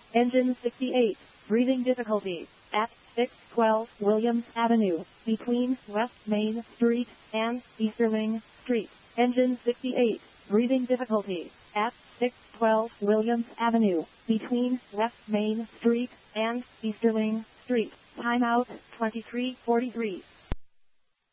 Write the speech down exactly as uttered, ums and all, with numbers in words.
Engine sixty-eight. Breathing difficulties. At six twelve Williams Avenue, between West Main Street and Easterling Street. Engine sixty-eight. Breathing difficulties. At six twelve Williams Avenue, between West Main Street and Easterling Street. Timeout twenty-three forty-three.